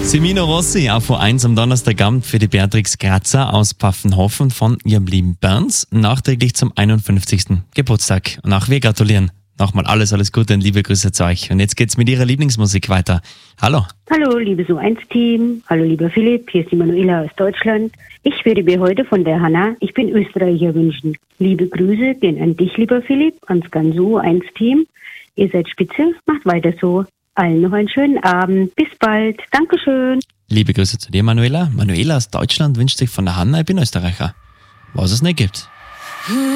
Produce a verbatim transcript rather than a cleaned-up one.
Semino Rossi auf O eins am Donnerstagabend für die Beatrix Grazer aus Pfaffenhofen von ihrem lieben Berns, nachträglich zum einundfünfzigsten Geburtstag. Und auch wir gratulieren. Nochmal alles, alles Gute und liebe Grüße zu euch. Und jetzt geht's mit ihrer Lieblingsmusik weiter. Hallo. Hallo, liebes O eins Team. Hallo, lieber Philipp. Hier ist die Manuela aus Deutschland. Ich würde mir heute von der Hanna, ich bin Österreicher, wünschen. Liebe Grüße gehen an dich, lieber Philipp, ans ganze O eins Team. Ihr seid spitze, macht weiter so. Allen noch einen schönen Abend. Bis bald. Dankeschön. Liebe Grüße zu dir, Manuela. Manuela aus Deutschland wünscht sich von der Hanna, ich bin Österreicher. Was es nicht gibt.